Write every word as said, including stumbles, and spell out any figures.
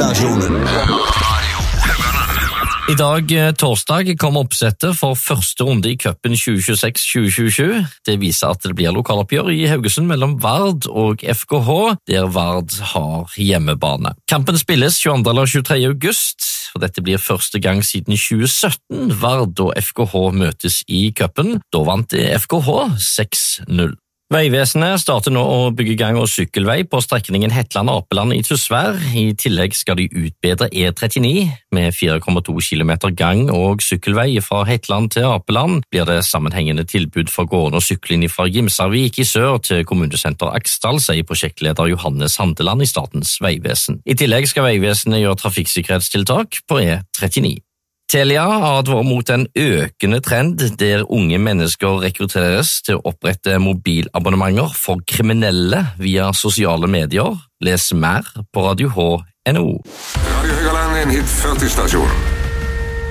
førstestasjonen. I dag, torsdag, kom oppsettet for første runde i cupen tjue tjueseks tjue tjuesju. Det viser at det blir lokaloppgjør i Haugesund mellom Vard og F K H, der Vard har hjemmebane. Kampen spilles tjueandre eller tjuetredje august, og dette blir første gang siden tjue sytten Vard og F K H møtes i cupen. Da vant F K H seks null. Veivesenet starter nå å bygge gang- og sykkelvei på strekningen Hetland-Apeland i Tysvær. I tillegg skal de utbedre E trettini med fire komma to kilometer gang- og sykkelvei fra Hetland til Apeland. Blir det sammenhengende tilbud for gående og sykling fra Gimsarvik i sør til kommunesenter Aksdal, sier prosjektleder Johannes Handeland i Statens vegvesen. I tillegg skal Veivesenet gjøre trafikksikkerhetstiltak på E trettini. Telia advarer mot en økende trend der unge mennesker rekrutteres til å opprette mobilabonnementer for kriminelle via sosiale medier. Les mer på radio h punktum n o. Radio Høgaland, en hit førti-stasjon.